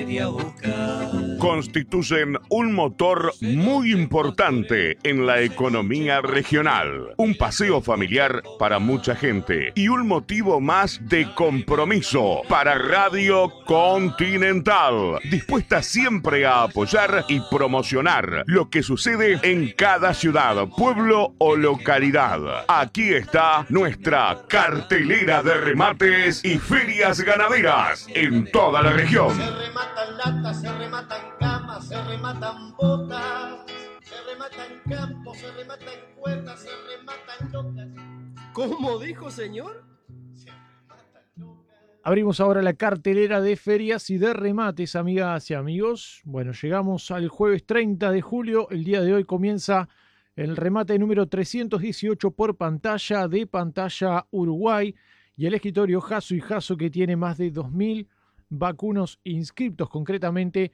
venía a buscar. Constituyen un motor muy importante en la economía regional. Un paseo familiar para mucha gente y un motivo más de compromiso para Radio Continental, dispuesta siempre a apoyar y promocionar lo que sucede en cada ciudad, pueblo o localidad. Aquí está nuestra cartelera de remates y ferias ganaderas en toda la región. Se rematan latas, se rematan camas, se rematan botas, se rematan campos, se rematan cuerdas, se rematan locas. ¿Cómo dijo, señor? Se rematan locas. Abrimos ahora la cartelera de ferias y de remates, amigas y amigos. Bueno, llegamos al jueves 30 de julio. El día de hoy comienza el remate número 318 por pantalla de Pantalla Uruguay y el escritorio Jasso y Jasso, que tiene más de 2.000 vacunos inscriptos, concretamente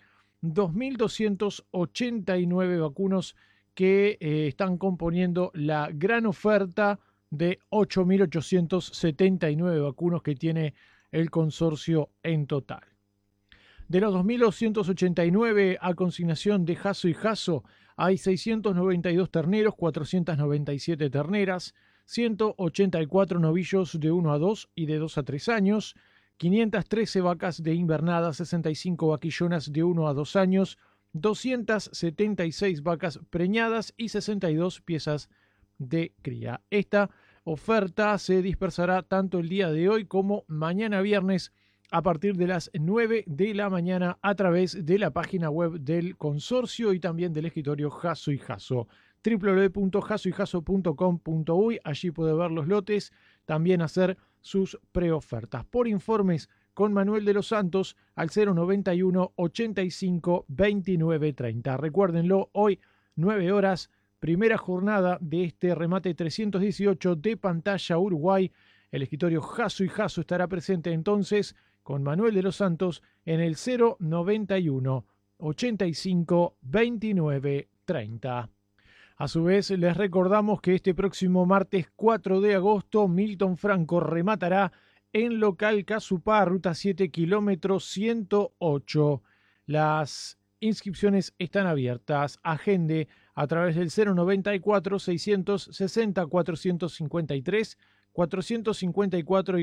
2.289 vacunos que están componiendo la gran oferta de 8.879 vacunos que tiene el consorcio en total. De los 2.289 a consignación de Jasso y Jasso, hay 692 terneros, 497 terneras, 184 novillos de 1 a 2 y de 2 a 3 años, 513 vacas de invernada, 65 vaquillonas de 1 a 2 años, 276 vacas preñadas y 62 piezas de cría. Esta oferta se dispersará tanto el día de hoy como mañana viernes a partir de las 9 de la mañana a través de la página web del consorcio y también del escritorio Jasso y Jasso, www.jassoyjasso.com.uy. Allí puede ver los lotes, también hacer sus preofertas. Por informes con Manuel de los Santos al 091 85 29 30. Recuérdenlo, hoy 9 horas, primera jornada de este remate 318 de Pantalla Uruguay. El escritorio Jasso y Jasso estará presente entonces con Manuel de los Santos en el 091 85 29 30. A su vez, les recordamos que este próximo martes 4 de agosto, Milton Franco rematará en local Casupá, ruta 7, kilómetro 108. Las inscripciones están abiertas. Agende a través del 094 660 453, 454 y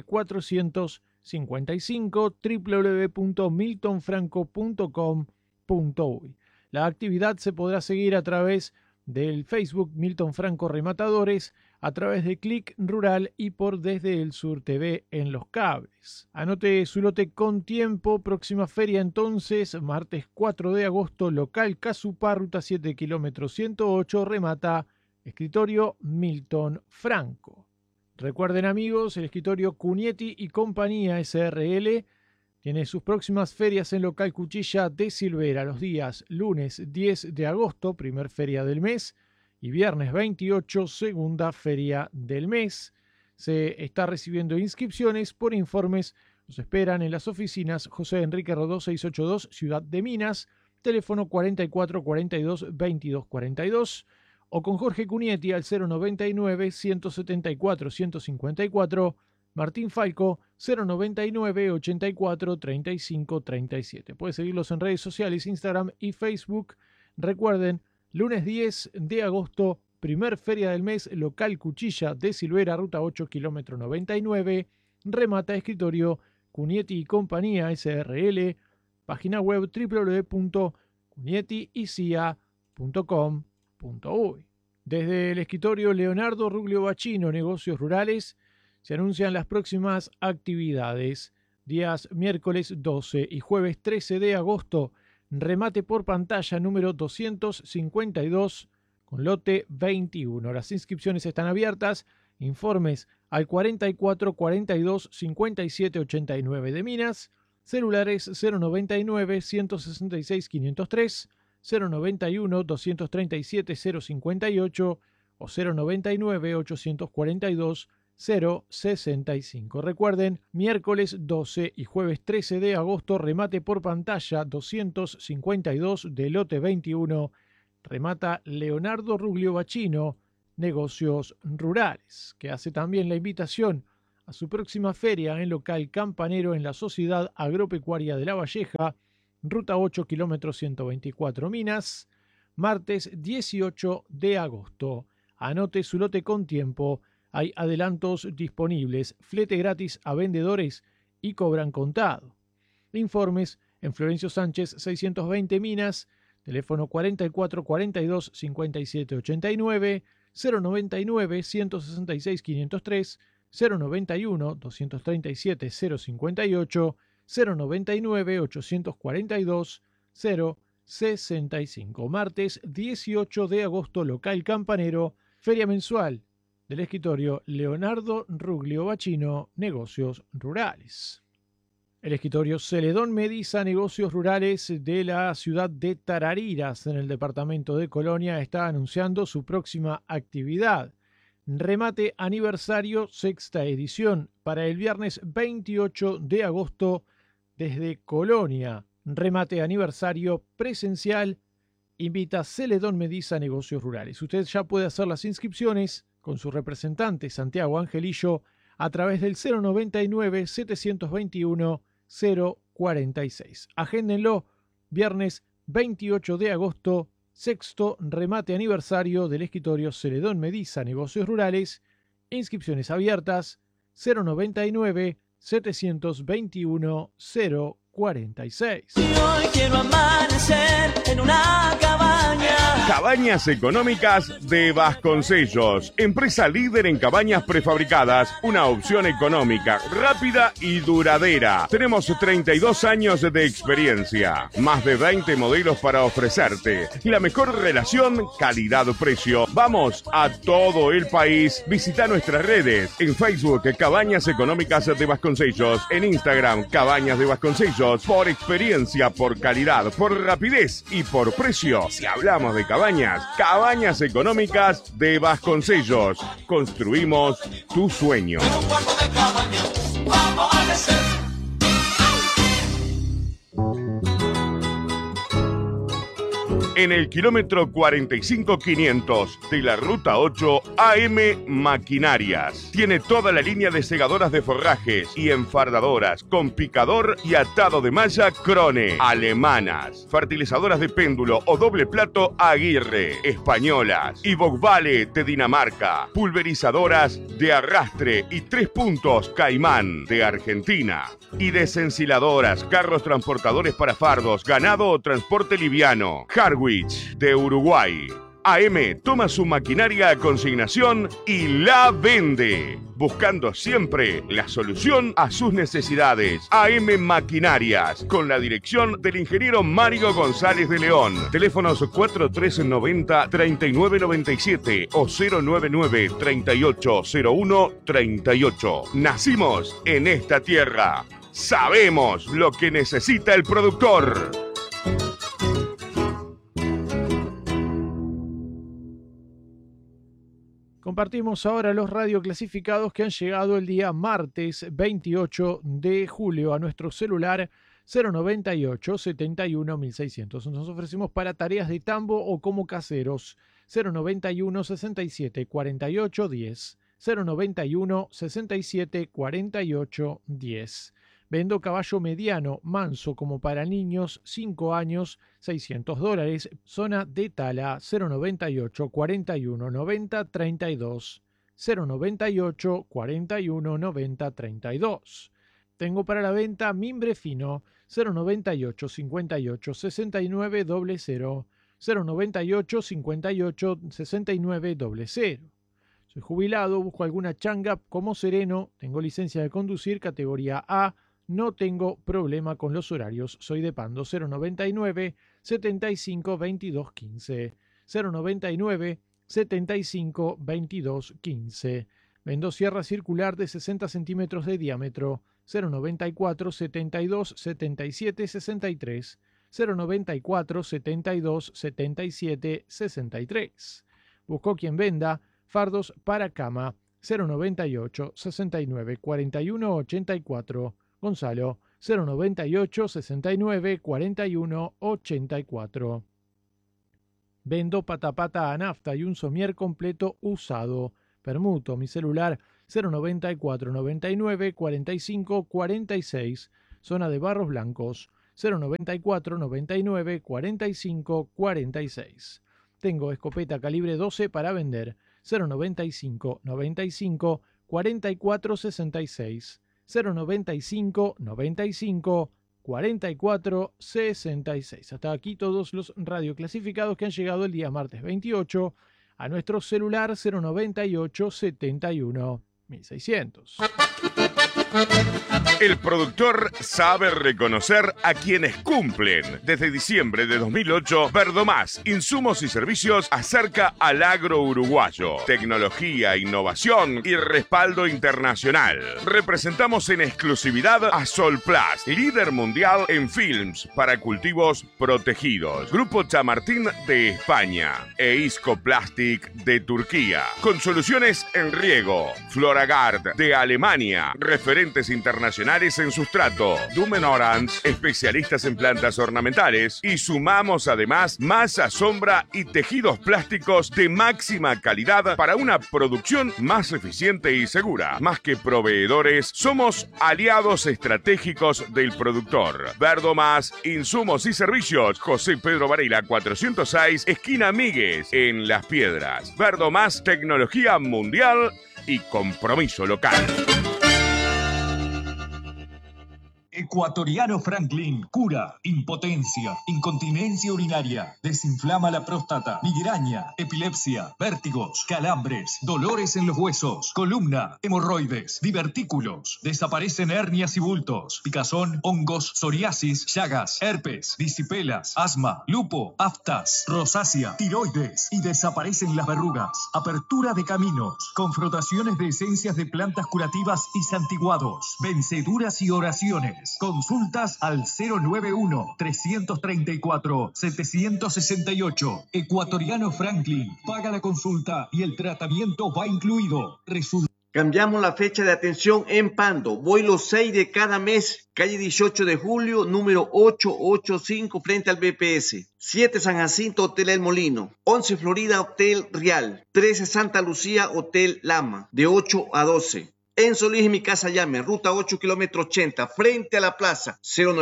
455, www.miltonfranco.com.uy. La actividad se podrá seguir a través del Facebook Milton Franco Rematadores, a través de Click Rural y por Desde el Sur TV en los cables. Anote su lote con tiempo. Próxima feria entonces, martes 4 de agosto, local Casupá, ruta 7, kilómetro 108, remata escritorio Milton Franco. Recuerden, amigos, el escritorio Cunietti y Compañía SRL tiene sus próximas ferias en local Cuchilla de Silvera los días lunes 10 de agosto, primer feria del mes, y viernes 28, segunda feria del mes. Se está recibiendo inscripciones. Por informes los esperan en las oficinas José Enrique Rodó 682, Ciudad de Minas, teléfono 44 42 22 42, o con Jorge Cunietti al 099 174 154, Martín Falco 099 84 35 37. Puede seguirlos en redes sociales, Instagram y Facebook. Recuerden, lunes 10 de agosto, primer feria del mes, local Cuchilla de Silvera, ruta 8, kilómetro 99. Remata escritorio Cunietti y Compañía SRL. Página web www.cuniettiicia.com.uy. Desde el escritorio Leonardo Ruglio Bachino, Negocios Rurales, se anuncian las próximas actividades. Días miércoles 12 y jueves 13 de agosto, remate por pantalla número 252 con lote 21. Las inscripciones están abiertas. Informes al 44 42 57 89 de Minas. Celulares 099 166 503, 091 237 058 o 099 842 065. Recuerden, miércoles 12 y jueves 13 de agosto, remate por pantalla 252 de lote 21. Remata Leonardo Ruglio Bachino, Negocios Rurales, que hace también la invitación a su próxima feria en local Campanero en la Sociedad Agropecuaria de La Valleja, Ruta 8, kilómetro 124 Minas, martes 18 de agosto. Anote su lote con tiempo, hay adelantos disponibles, flete gratis a vendedores y cobran contado. Informes en Florencio Sánchez 620 Minas, teléfono 44 42 57 89, 099 166 503, 091 237 058, 099 842 065. Martes 18 de agosto, local Campanero, feria mensual del escritorio Leonardo Ruglio Bacino, Negocios Rurales. El escritorio Celedón Mediza, Negocios Rurales de la ciudad de Tarariras, en el departamento de Colonia, está anunciando su próxima actividad. Remate aniversario, sexta edición, para el viernes 28 de agosto desde Colonia. Remate aniversario presencial, invita Celedón Mediza, Negocios Rurales. Usted ya puede hacer las inscripciones con su representante Santiago Angelillo a través del 099 721 046. Agéndenlo, viernes 28 de agosto, sexto remate aniversario del escritorio Celedón Mediza, Negocios Rurales. Inscripciones abiertas, 099 721 046. Hoy quiero amanecer en una cabaña. Cabañas Económicas de Vasconcellos, empresa líder en cabañas prefabricadas, una opción económica, rápida y duradera. Tenemos 32 años de experiencia, más de 20 modelos para ofrecerte. La mejor relación calidad-precio. Vamos a todo el país. Visita nuestras redes en Facebook Cabañas Económicas de Vasconcellos, en Instagram Cabañas de Vasconcellos. Por experiencia, por calidad, por rapidez y por precio. Si hablamos de Cabañas Económicas de Vasconcellos. Construimos tu sueño. En un cuarto de cabaña, vamos a crecer. En el kilómetro 45500 de la Ruta 8, AM Maquinarias. Tiene toda la línea de segadoras de forrajes y enfardadoras con picador y atado de malla Krone, alemanas, fertilizadoras de péndulo o doble plato Aguirre, españolas, y Vogvale de Dinamarca, pulverizadoras de arrastre y 3 puntos Caimán de Argentina, y desensiladoras, carros transportadores para fardos, ganado o transporte liviano, Harwich de Uruguay. AM toma su maquinaria a consignación y la vende, buscando siempre la solución a sus necesidades. AM Maquinarias, con la dirección del ingeniero Mario González de León. Teléfonos 4390-3997 o 099-3801-38. Nacimos en esta tierra. Sabemos lo que necesita el productor. Compartimos ahora los radioclasificados que han llegado el día martes 28 de julio a nuestro celular 098 71 1600. Nos ofrecemos para tareas de tambo o como caseros 091 67 48 10 091 67 48 10. Vendo caballo mediano, manso como para niños, 5 años, $600. Zona de Tala, 098 41 90 32. 098 41 90 32. Tengo para la venta mimbre fino, 098 58 69 00. 098 58 69 00. Soy jubilado, busco alguna changa como sereno, tengo licencia de conducir categoría A. No tengo problema con los horarios. Soy de Pando. 099 75 22 15. 099 75 22 15. Vendo sierra circular de 60 centímetros de diámetro. 094 72 77 63. 094 72 77 63. Busco quien venda fardos para cama. 098 69 41 84. Gonzalo, 098 69 41 84. Vendo patapata a nafta y un somier completo usado. Permuto mi celular 094 99 45 46. Zona de Barros Blancos. 094 99 45 46. Tengo escopeta calibre 12 para vender. 095 95 44 66. 095 95 44 66. Hasta aquí todos los radioclasificados que han llegado el día martes 28 a nuestro celular 098 71 1600. El productor sabe reconocer a quienes cumplen. Desde diciembre de 2008, Verdomás, insumos y servicios acerca al agro uruguayo. Tecnología, innovación y respaldo internacional. Representamos en exclusividad a Solplast, líder mundial en films para cultivos protegidos. Grupo Chamartín de España e Isco Plastic de Turquía. Con soluciones en riego. Floragard de Alemania. Referentes internacionales en sustrato. Dumen Orange, especialistas en plantas ornamentales. Y sumamos además masa, sombra y tejidos plásticos de máxima calidad para una producción más eficiente y segura. Más que proveedores, somos aliados estratégicos del productor. Verdomás, insumos y servicios. José Pedro Varela 406, esquina Míguez, en Las Piedras. Verdomás, tecnología mundial y compromiso local. Ecuatoriano Franklin cura impotencia, incontinencia urinaria, desinflama la próstata, migraña, epilepsia, vértigos, calambres, dolores en los huesos, columna, hemorroides, divertículos, desaparecen hernias y bultos, picazón, hongos, psoriasis, llagas, herpes, disipelas, asma, lupo, aftas, rosácea, tiroides y desaparecen las verrugas. Apertura de caminos, con frotaciones de esencias de plantas curativas y santiguados, venceduras y oraciones. Consultas al 091-334-768. Ecuatoriano Franklin. Paga la consulta y el tratamiento va incluido. Cambiamos la fecha de atención en Pando. Voy los 6 de cada mes. Calle 18 de julio, número 885, frente al BPS. 7 San Jacinto, Hotel El Molino. 11 Florida, Hotel Real. 13 Santa Lucía, Hotel Lama. De 8 a 12. En Solís y Mi Casa Llame, ruta 8 kilómetro 80, frente a la plaza,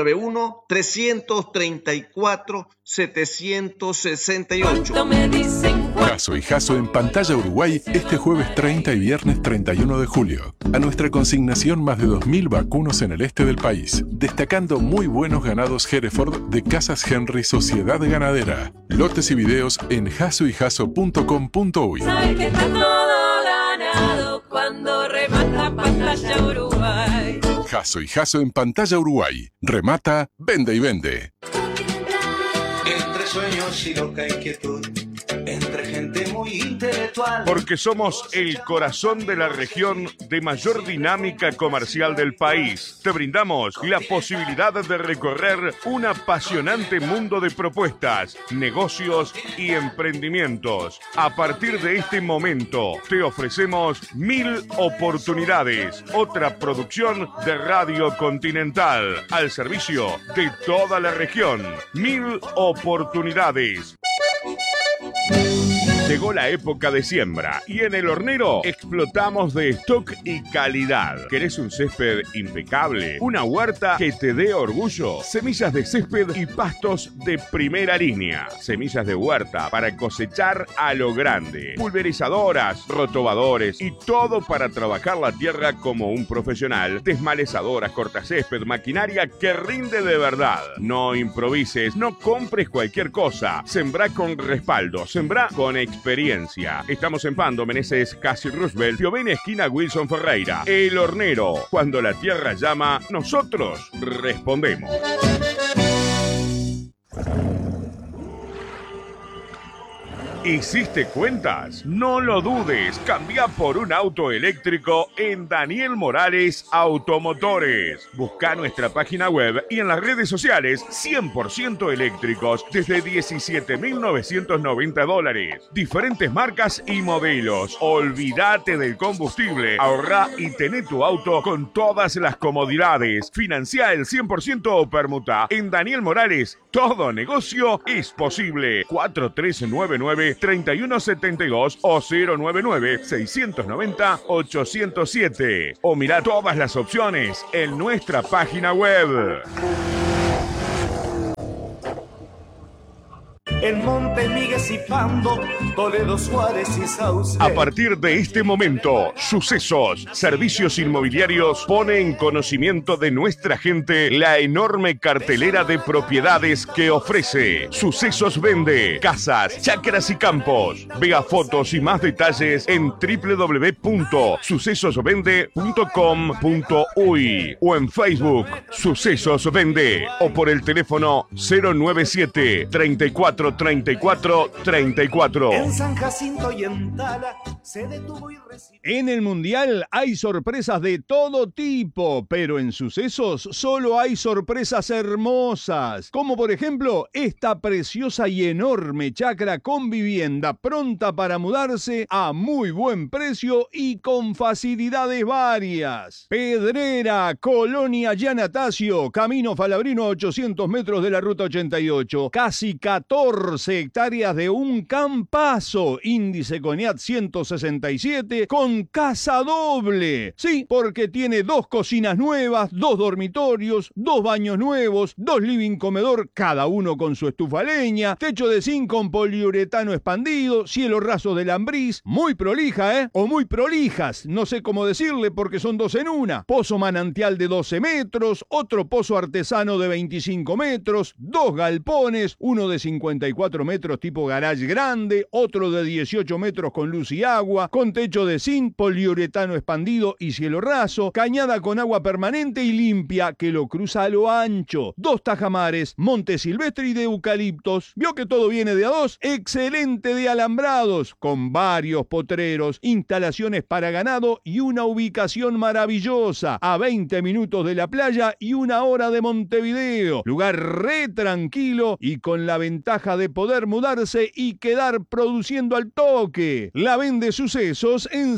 091-334-768. Jasso y Jasso en Pantalla Uruguay este jueves 30 y viernes 31 de julio. A nuestra consignación más de 2.000 vacunos en el este del país, destacando muy buenos ganados Hereford de Casas Henry Sociedad Ganadera. Lotes y videos en jassoyjasso.com.uy. Sabes que está todo ganado cuando remata Pantalla Uruguay. Jasso y Jasso en Pantalla Uruguay. Remata, vende y vende. Entre sueños y loca inquietud, entre gente muy intelectual. Porque somos el corazón de la región de mayor dinámica comercial del país. Te brindamos la posibilidad de recorrer un apasionante mundo de propuestas, negocios y emprendimientos. A partir de este momento, te ofrecemos 1000 oportunidades. Otra producción de Radio Continental al servicio de toda la región. 1000 oportunidades. Llegó la época de siembra y en El Hornero explotamos de stock y calidad. ¿Querés un césped impecable? ¿Una huerta que te dé orgullo? Semillas de césped y pastos de primera línea. Semillas de huerta para cosechar a lo grande. Pulverizadoras, rotobadores y todo para trabajar la tierra como un profesional. Desmalezadoras, cortacésped, maquinaria que rinde de verdad. No improvises, no compres cualquier cosa. Sembrá con respaldo, sembrá con experiencia. Estamos en Pando, Meneses, Casi Roosevelt, Piovene, esquina Wilson Ferreira. El Hornero. Cuando la tierra llama, nosotros respondemos. ¿Hiciste cuentas? No lo dudes. Cambia por un auto eléctrico en Daniel Morales Automotores. Busca nuestra página web y en las redes sociales 100% eléctricos desde $17.990. Diferentes marcas y modelos. Olvídate del combustible. Ahorrá y tené tu auto con todas las comodidades. Financia el 100% o permuta. En Daniel Morales, todo negocio es posible. 4399-3172 o 099-690-807. O mirá todas las opciones en nuestra página web. en Montes, Migues y Pando, Toledo, Suárez y Sauce. A partir de este momento, Sucesos Servicios Inmobiliarios pone en conocimiento de nuestra gente la enorme cartelera de propiedades que ofrece. Sucesos vende casas, chacras y campos. Vea fotos y más detalles en www.sucesosvende.com.uy o en Facebook Sucesos Vende o por el teléfono 097 34 34 34. En San Jacinto y en Tala se detuvo y recibió. En el Mundial hay sorpresas de todo tipo, pero en Sucesos solo hay sorpresas hermosas, como por ejemplo esta preciosa y enorme chacra con vivienda pronta para mudarse a muy buen precio y con facilidades varias. Pedrera, Colonia Yanatacio, Camino Falabrino a 800 metros de la Ruta 88, casi 14 hectáreas de un campazo, índice CONIAT 167, con casa doble. Sí, porque tiene 2 cocinas nuevas, 2 dormitorios, 2 baños nuevos, 2 living comedor, cada uno con su estufa a leña, techo de zinc con poliuretano expandido, cielo raso de lambriz, muy prolija, o muy prolijas, no sé cómo decirle porque son 2 en una. Pozo manantial de 12 metros, otro pozo artesano de 25 metros, 2 galpones, uno de 54 metros tipo garage grande, otro de 18 metros con luz y agua, con techo de zinc, poliuretano expandido y cielo raso, cañada con agua permanente y limpia que lo cruza a lo ancho, 2 tajamares, monte silvestre y de eucaliptos. ¿Vio que todo viene de a 2? Excelente de alambrados, con varios potreros, instalaciones para ganado y una ubicación maravillosa, a 20 minutos de la playa y 1 hora de Montevideo. Lugar re tranquilo y con la ventaja de poder mudarse y quedar produciendo al toque. La vende Sucesos en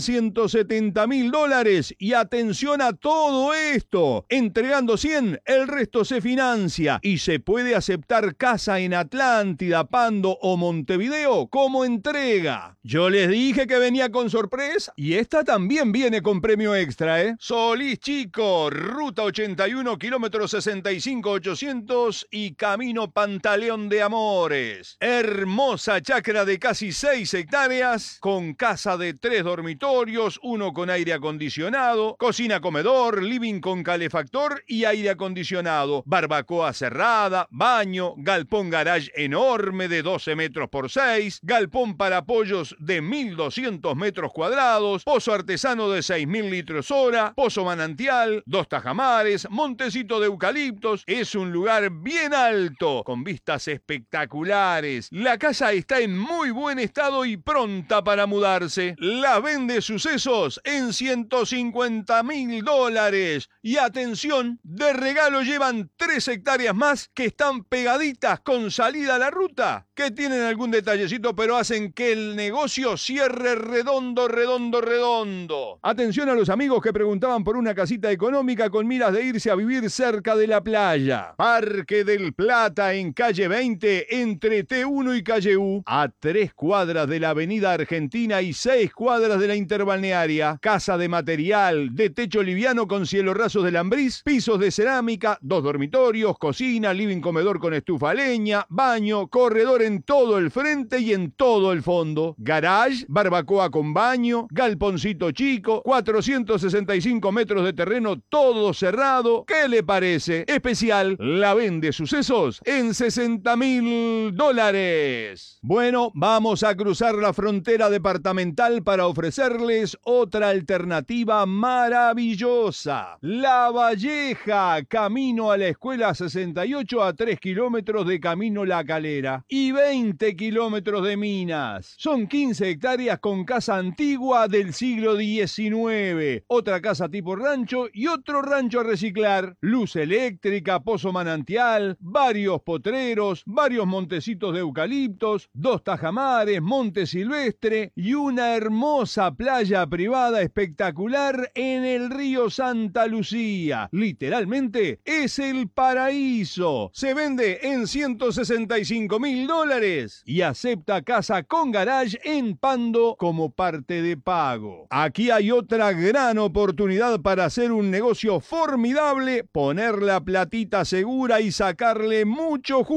$170.000 y atención a todo esto. Entregando 100, el resto se financia y se puede aceptar casa en Atlántida, Pando o Montevideo como entrega. Yo les dije que venía con sorpresa y esta también viene con premio extra, ¿eh? Solís Chico, Ruta 81, kilómetro 65-800 y Camino Pantaleón de Amores. Hermosa chacra de casi 6 hectáreas, con casa de 3 dormitorios, 1 con aire acondicionado, cocina comedor, living con calefactor y aire acondicionado, barbacoa cerrada, baño, galpón garage enorme de 12 metros por 6, galpón para pollos de 1.200 metros cuadrados, pozo artesano de 6.000 litros hora, pozo manantial, 2 tajamares, montecito de eucaliptos. Es un lugar bien alto, con vistas espectaculares. La casa está en muy buen estado y pronta para mudarse. La vende Sucesos en $150.000. Y atención, de regalo llevan 3 hectáreas más que están pegaditas con salida a la ruta, que tienen algún detallecito pero hacen que el negocio cierre redondo, redondo, redondo. Atención a los amigos que preguntaban por una casita económica con miras de irse a vivir cerca de la playa. Parque del Plata en calle 20 entre T1 y calle U, a 3 cuadras de la avenida Argentina y 6 cuadras de la interbalnearia. Casa de material, de techo liviano con cielo raso de lambriz, pisos de cerámica, 2 dormitorios, cocina, living comedor con estufa a leña, baño, corredor en todo el frente y en todo el fondo, garage, barbacoa con baño, galponcito chico, 465 metros de terreno todo cerrado. ¿Qué le parece? Especial, la vende Sucesos en $60.000. Bueno, vamos a cruzar la frontera departamental para ofrecerles otra alternativa maravillosa. La Valleja, camino a la Escuela 68 a 3 kilómetros de Camino La Calera y 20 kilómetros de Minas. Son 15 hectáreas con casa antigua del siglo XIX, otra casa tipo rancho y otro rancho a reciclar, luz eléctrica, pozo manantial, varios potreros, varios montecitos de eucaliptos, 2 tajamares, monte silvestre y una hermosa playa privada espectacular en el río Santa Lucía. Literalmente es el paraíso. Se vende en $165.000 y acepta casa con garage en Pando como parte de pago. Aquí hay otra gran oportunidad para hacer un negocio formidable, poner la platita segura y sacarle mucho jugo.